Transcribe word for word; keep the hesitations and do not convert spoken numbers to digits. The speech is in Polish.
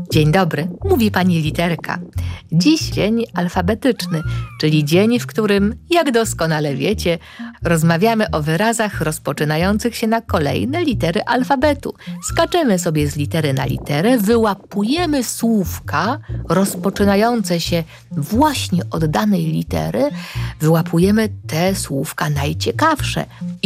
Dzień dobry, mówi pani literka. Dziś dzień alfabetyczny, czyli dzień, w którym, jak doskonale wiecie, rozmawiamy o wyrazach rozpoczynających się na kolejne litery alfabetu. Skaczemy sobie z litery na literę, wyłapujemy słówka rozpoczynające się właśnie od danej litery, wyłapujemy te słówka najciekawsze